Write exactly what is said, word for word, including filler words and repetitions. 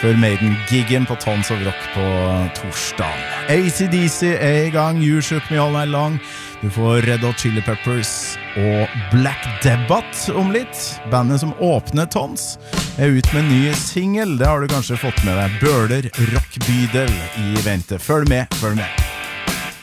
før Maiden-giggen på Tons of Rock på torsdag. A C D C er i gang, You Shook Me All Night Long. Du får Red Hot Chili Peppers og Black Debbath om litt. Bandet som åpner Tons er ut med en ny single. Det har du kanskje fått med deg. Bøler Rock Bydel i vente. Følg med, følg med.